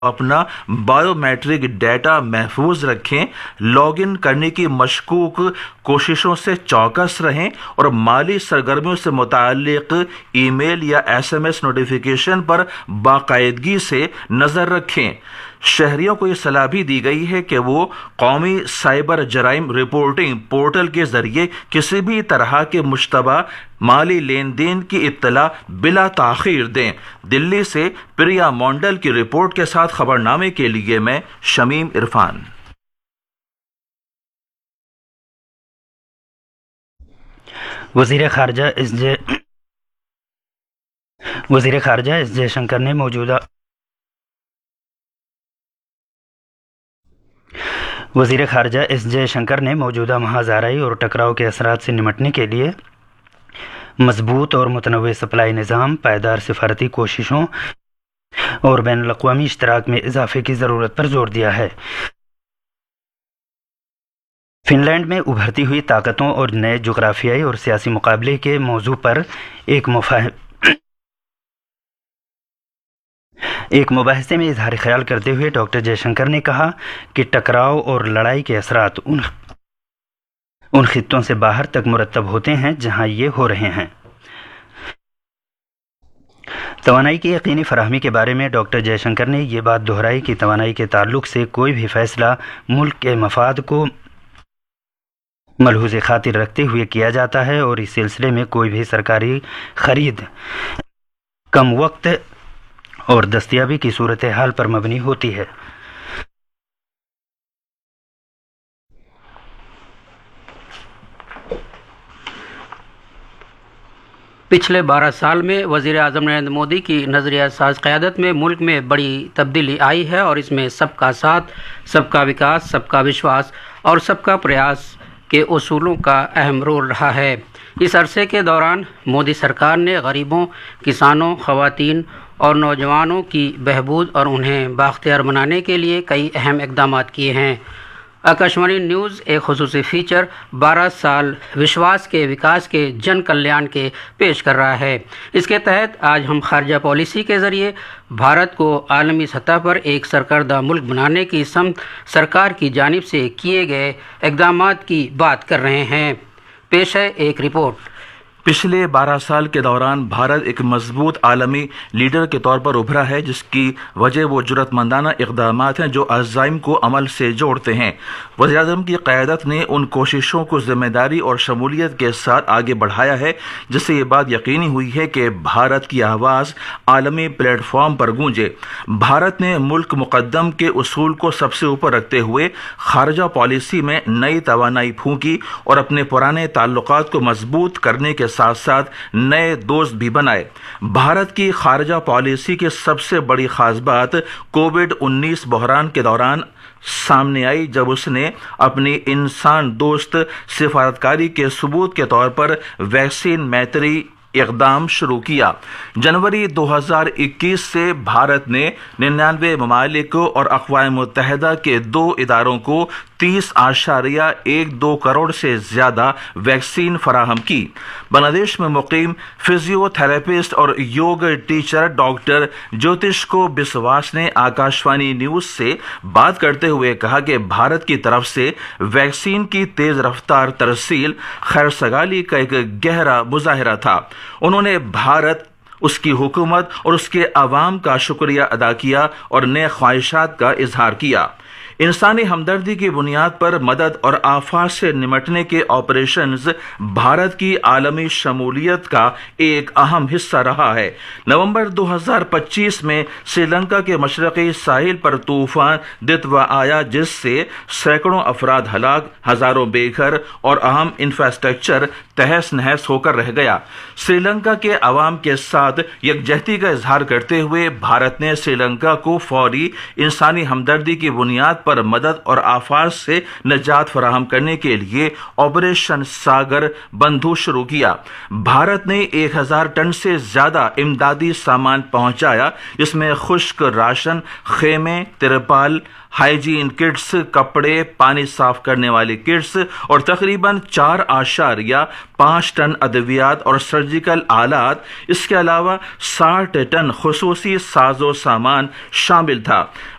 اپنا bio matric data محفوظ رکھیں، لاگ ان کرنے کی مشکوک کوششوں سے چوکس رہیں اور مالی سرگرمیوں سے متعلق ای میل یا SMS نوٹیفیکیشن پر باقاعدگی سے نظر رکھیں۔ شہریوں کو یہ صلاح بھی دی گئی ہے کہ وہ قومی سائبر جرائم رپورٹنگ پورٹل کے ذریعے کسی بھی طرح کے مشتبہ مالی لین دین کی اطلاع بلا تاخیر دیں۔ دلی سے پریا مونڈل کی رپورٹ کے ساتھ خبرنامے کے لیے میں شمیم عرفان۔ وزیر خارجہ ایس جے شنکر نے موجودہ مہاجرائی اور ٹکراؤ کے اثرات سے نمٹنے کے لیے مضبوط اور متنوع سپلائی نظام، پائیدار سفارتی کوششوں اور بین الاقوامی اشتراک میں اضافے کی ضرورت پر زور دیا ہے۔ فن لینڈ میں ابھرتی ہوئی طاقتوں اور نئے جغرافیائی اور سیاسی مقابلے کے موضوع پر ایک مباحثے میں اظہار خیال کرتے ہوئے ڈاکٹر جے شنکر نے کہا کہ ٹکراؤ اور لڑائی کے اثرات ان خطوں سے باہر تک مرتب ہوتے ہیں جہاں یہ ہو رہے ہیں۔ توانائی کی یقینی فراہمی کے بارے میں ڈاکٹر جے شنکر نے یہ بات دہرائی کہ توانائی کے تعلق سے کوئی بھی فیصلہ ملک کے مفاد کو ملحوظ خاطر رکھتے ہوئے کیا جاتا ہے اور اس سلسلے میں کوئی بھی سرکاری خرید کم وقت اور دستیابی کی صورتحال پر مبنی ہوتی ہے۔ پچھلے 12 سال میں وزیر اعظم نریندر مودی کی نظریہ ساز قیادت میں ملک میں بڑی تبدیلی آئی ہے اور اس میں سب کا ساتھ، سب کا وکاس، سب کا وشواس اور سب کا پریاس کے اصولوں کا اہم رول رہا ہے۔ اس عرصے کے دوران مودی سرکار نے غریبوں، کسانوں، خواتین اور نوجوانوں کی بہبود اور انہیں بااختیار بنانے کے لیے کئی اہم اقدامات کیے ہیں۔ آکاشوانی نیوز ایک خصوصی فیچر 12 سال وشواس کے وکاس کے جن کلیان کے پیش کر رہا ہے۔ اس کے تحت آج ہم خارجہ پالیسی کے ذریعے بھارت کو عالمی سطح پر ایک سرکردہ ملک بنانے کی سمت سرکار کی جانب سے کیے گئے اقدامات کی بات کر رہے ہیں۔ پیش ہے ایک رپورٹ۔ پچھلے 12 سال کے دوران بھارت ایک مضبوط عالمی لیڈر کے طور پر ابھرا ہے، جس کی وجہ وہ جرأت مندانہ اقدامات ہیں جو عزائم کو عمل سے جوڑتے ہیں۔ وزیر اعظم کی قیادت نے ان کوششوں کو ذمہ داری اور شمولیت کے ساتھ آگے بڑھایا ہے جس سے یہ بات یقینی ہوئی ہے کہ بھارت کی آواز عالمی پلیٹ فارم پر گونجے۔ بھارت نے ملک مقدم کے اصول کو سب سے اوپر رکھتے ہوئے خارجہ پالیسی میں نئی توانائی پھونکی اور اپنے پرانے تعلقات کو مضبوط کرنے کے ساتھ ساتھ نئے دوست بھی بنائے۔ بھارت کی خارجہ پالیسی کی سب سے بڑی خاص بات کووڈ-19 بحران کے دوران سامنے آئی جب اس نے اپنی انسان دوست سفارتکاری کے ثبوت کے طور پر ویکسین میتری اقدام شروع کیا۔ جنوری 2021 سے بھارت نے 99 ممالک اور اقوام متحدہ کے 2 اداروں کو 30.12 کروڑ سے زیادہ ویکسین فراہم کی۔ بنگلہ دیش میں مقیم فزیو تھراپسٹ اور یوگ ٹیچر ڈاکٹر جیوتش کو بسواس نے آکاشوانی نیوز سے بات کرتے ہوئے کہا کہ بھارت کی طرف سے ویکسین کی تیز رفتار ترسیل خیرسگالی کا ایک گہرا مظاہرہ تھا۔ انہوں نے بھارت، اس کی حکومت اور اس کے عوام کا شکریہ ادا کیا اور نئے خواہشات کا اظہار کیا۔ انسانی ہمدردی کی بنیاد پر مدد اور آفات سے نمٹنے کے آپریشنز بھارت کی عالمی شمولیت کا ایک اہم حصہ رہا ہے۔ نومبر 2025 میں سری لنکا کے مشرقی ساحل پر طوفان دتوا آیا جس سے سینکڑوں افراد ہلاک، ہزاروں بے گھر اور اہم انفراسٹرکچر تہس نہس ہو کر رہ گیا۔ سری لنکا کے عوام کے ساتھ یکجہتی کا اظہار کرتے ہوئے بھارت نے سری لنکا کو فوری انسانی ہمدردی کی بنیاد پر پر مدد اور آفات سے نجات فراہم کرنے کے لیے آپریشن ساگر بندھو شروع کیا۔ بھارت نے 1000 ٹن سے زیادہ امدادی سامان پہنچایا، جس میں خشک راشن، خیمے، ترپال، ہائیجین کٹس، کپڑے، پانی صاف کرنے والی کٹس اور تقریباً 4.5 ٹن ادویات اور سرجیکل آلات، اس کے علاوہ 60 ٹن خصوصی ساز و سامان شامل تھا۔